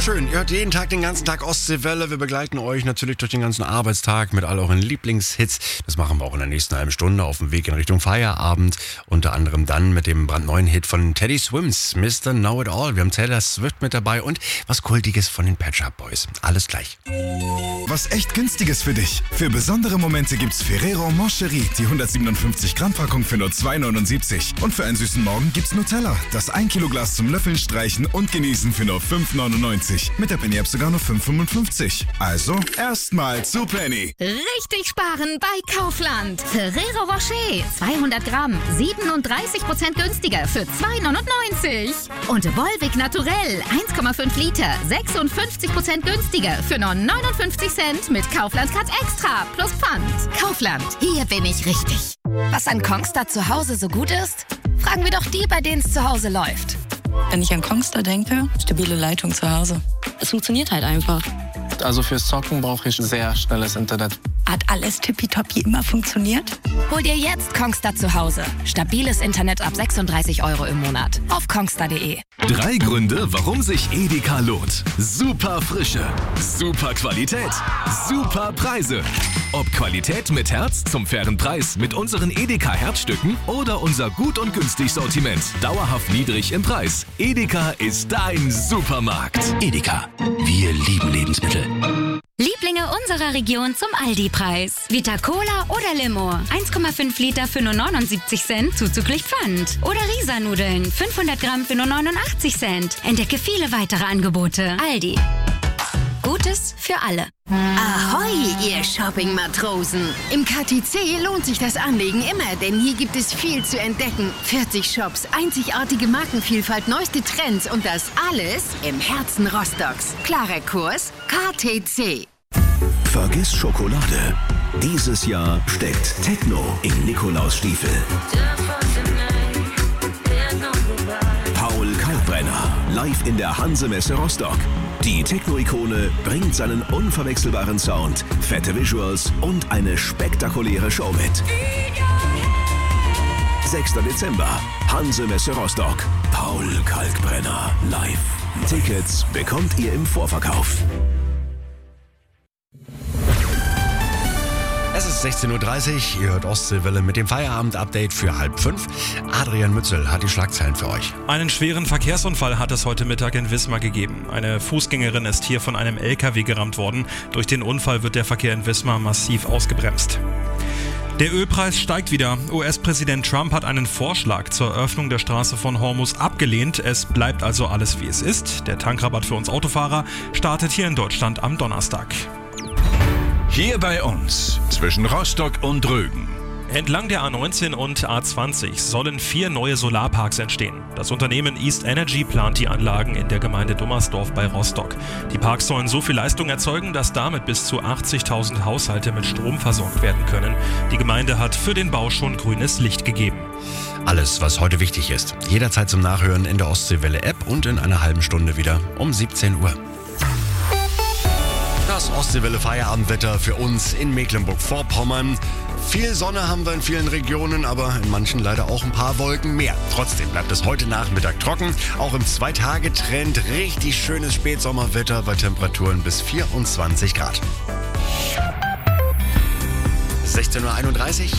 Wunderschön. Ihr hört jeden Tag, den ganzen Tag Ostseewelle. Wir begleiten euch natürlich durch den ganzen Arbeitstag mit all euren Lieblingshits. Das machen wir auch in der nächsten halben Stunde auf dem Weg in Richtung Feierabend. Unter anderem dann mit dem brandneuen Hit von Teddy Swims, Mr. Know-It-All. Wir haben Taylor Swift mit dabei und was Kultiges von den Pet Shop Boys. Alles gleich. Was echt Günstiges für dich. Für besondere Momente gibt's Ferrero Moncherie, die 157 Gramm Packung für nur 2,79. Und für einen süßen Morgen gibt's Nutella, das 1 Kilo Glas zum Löffeln, Streichen und Genießen für nur 5,99. Mit der Penny App sogar nur 5,55. Also erstmal zu Penny. Richtig sparen bei Kaufland. Ferrero Rocher 200 Gramm, 37% günstiger für 2,99. Und Volvic Naturell 1,5 Liter, 56% günstiger für nur 59 Cent mit Kaufland Cut Extra plus Pfand. Kaufland, hier bin ich richtig. Was an Kongstar zu Hause so gut ist? Fragen wir doch die, bei denen es zu Hause läuft. Wenn ich an Kongstar denke, stabile Leitung zu Hause. Es funktioniert halt einfach. Also fürs Zocken brauche ich sehr schnelles Internet. Hat alles tippitoppi immer funktioniert? Hol dir jetzt Kongstar zu Hause. Stabiles Internet ab 36 € im Monat. Auf kongstar.de. 3 Gründe, warum sich Edeka lohnt. Super Frische, super Qualität, super Preise. Ob Qualität mit Herz zum fairen Preis mit unseren Edeka Herzstücken oder unser gut und günstig Sortiment. Dauerhaft niedrig im Preis. Edeka ist dein Supermarkt. Edeka, wir lieben Lebensmittel. Lieblinge unserer Region zum Aldi-Preis. Vita Cola oder Limo. 1,5 Liter für nur 79 Cent, zuzüglich Pfand. Oder Risa-Nudeln, 500 Gramm für nur 89 Cent. Entdecke viele weitere Angebote. Aldi. Gutes für alle. Ahoi, ihr Shopping-Matrosen! Im KTC lohnt sich das Anlegen immer, denn hier gibt es viel zu entdecken. 40 Shops, einzigartige Markenvielfalt, neueste Trends und das alles im Herzen Rostocks. Klarer Kurs, KTC. Vergiss Schokolade. Dieses Jahr steckt Techno in Nikolausstiefel. Paul Kalkbrenner, live in der Hanse-Messe Rostock. Die Techno-Ikone bringt seinen unverwechselbaren Sound, fette Visuals und eine spektakuläre Show mit. 6. Dezember, Hanse-Messe Rostock. Paul Kalkbrenner live. Tickets bekommt ihr im Vorverkauf. Es ist 16.30 Uhr, ihr hört Ostseewelle mit dem Feierabend-Update für 4:30. Adrian Mützel hat die Schlagzeilen für euch. Einen schweren Verkehrsunfall hat es heute Mittag in Wismar gegeben. Eine Fußgängerin ist hier von einem LKW gerammt worden. Durch den Unfall wird der Verkehr in Wismar massiv ausgebremst. Der Ölpreis steigt wieder. US-Präsident Trump hat einen Vorschlag zur Öffnung der Straße von Hormuz abgelehnt. Es bleibt also alles, wie es ist. Der Tankrabatt für uns Autofahrer startet hier in Deutschland am Donnerstag. Hier bei uns, zwischen Rostock und Rügen. Entlang der A19 und A20 sollen 4 neue Solarparks entstehen. Das Unternehmen East Energy plant die Anlagen in der Gemeinde Dummersdorf bei Rostock. Die Parks sollen so viel Leistung erzeugen, dass damit bis zu 80.000 Haushalte mit Strom versorgt werden können. Die Gemeinde hat für den Bau schon grünes Licht gegeben. Alles, was heute wichtig ist. Jederzeit zum Nachhören in der Ostseewelle-App und in einer halben Stunde wieder um 17 Uhr. Das Ostseewelle-Feierabendwetter für uns in Mecklenburg-Vorpommern. Viel Sonne haben wir in vielen Regionen, aber in manchen leider auch ein paar Wolken mehr. Trotzdem bleibt es heute Nachmittag trocken. Auch im 2-Tage-Trend richtig schönes Spätsommerwetter bei Temperaturen bis 24 Grad. 16.31 Uhr.